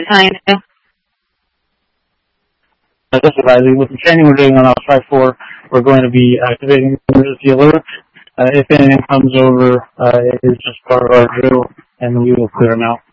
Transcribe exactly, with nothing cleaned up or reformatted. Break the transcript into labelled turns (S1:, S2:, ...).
S1: kind of.
S2: Uh, just advising, with the training we're doing on L five four, we're going to be activating emergency alert. Uh, if anything comes over, uh, it is just part of our drill, and we will clear them out.